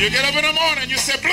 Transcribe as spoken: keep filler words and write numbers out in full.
You get up in the morning, you say,